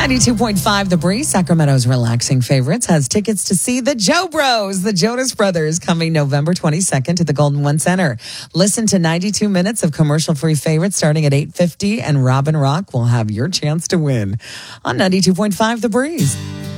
92.5 The Breeze, Sacramento's relaxing favorites, has tickets to see the Joe Bros, the Jonas Brothers, coming November 22nd to the Golden One Center. Listen to 92 minutes of commercial-free favorites starting at 8:50, and Robin Rock will have your chance to win on 92.5 The Breeze.